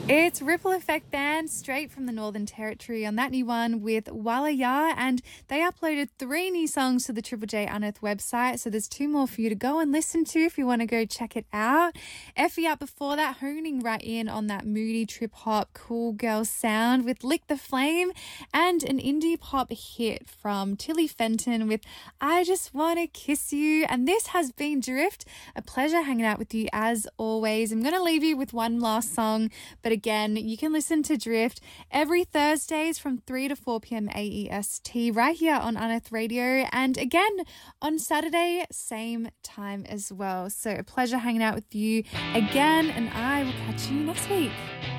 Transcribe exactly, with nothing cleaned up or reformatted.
It's Ripple Effect Band straight from the Northern Territory on that new one with Walaya, and they uploaded three new songs to the Triple J Unearthed website, so there's two more for you to go and listen to if you want to go check it out. Effie up before that, honing right in on that moody trip-hop cool girl sound with Lick the Flame, and an indie pop hit from Tilly Fenton with I Just Wanna Kiss You. And this has been Drift, a pleasure hanging out with you as always. I'm going to leave you with one last song, but again, you can listen to Drift every Thursdays from three to four p.m. A E S T right here on Unearthed Radio, and again on Saturday, same time as well. So a pleasure hanging out with you again, and I will catch you next week.